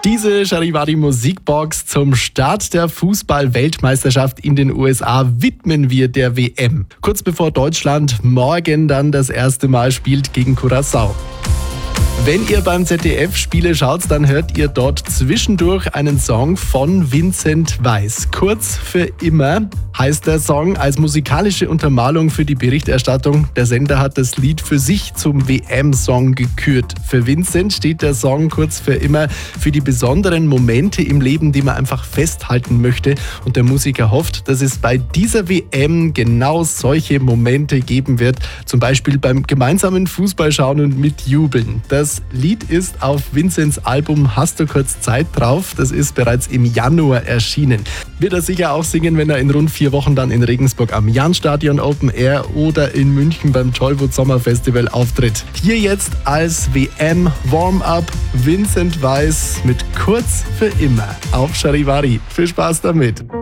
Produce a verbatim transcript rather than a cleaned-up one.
Diese Charivari Musikbox zum Start der Fußball-Weltmeisterschaft in den U S A widmen wir der W M. Kurz bevor Deutschland morgen dann das erste Mal spielt gegen Curaçao. Wenn ihr beim Z D F Spiele schaut, dann hört ihr dort zwischendurch einen Song von Vincent Weiss. Kurz für immer heißt der Song als musikalische Untermalung für die Berichterstattung. Der Sender hat das Lied für sich zum W M-Song gekürt. Für Vincent steht der Song kurz für immer für die besonderen Momente im Leben, die man einfach festhalten möchte. Und der Musiker hofft, dass es bei dieser W M genau solche Momente geben wird. Zum Beispiel beim gemeinsamen Fußballschauen und mitjubeln. Das Lied ist auf Vincents Album Hast du kurz Zeit drauf? Das ist bereits im Januar erschienen. Wird er sicher auch singen, wenn er in rund vier Wochen dann in Regensburg am Jahnstadion Open Air oder in München beim Tollwood Sommerfestival auftritt. Hier jetzt als W M Warm-Up Vincent Weiss mit Kurz für immer auf Charivari. Viel Spaß damit!